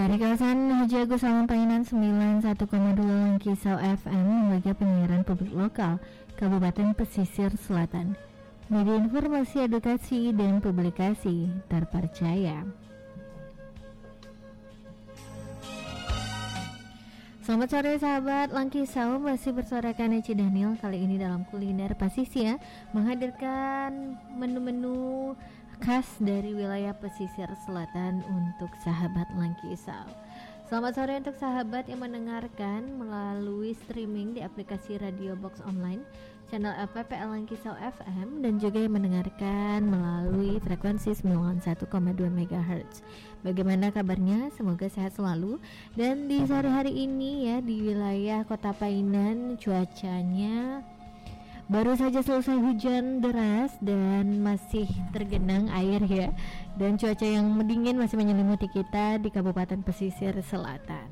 Dari kawasan Haji Agus Salam Painan 91,2 Langkisau FM, lembaga penyiaran publik lokal Kabupaten Pesisir Selatan. Media informasi, edukasi, dan publikasi terpercaya. Selamat sore sahabat Langkisau, masih bersama Eci Daniel. Kali ini dalam kuliner pasisir menghadirkan menu-menu khas dari wilayah pesisir selatan untuk sahabat Langkisau. Selamat sore untuk sahabat yang mendengarkan melalui streaming di aplikasi Radio Box Online, channel FPPL Langkisau FM, dan juga yang mendengarkan melalui frekuensi 91,2 MHz. Bagaimana kabarnya? Semoga sehat selalu. Dan di sore hari ini ya, di wilayah Kota Painan cuacanya baru saja selesai hujan deras dan masih tergenang air ya. Dan cuaca yang dingin masih menyelimuti kita di Kabupaten Pesisir Selatan.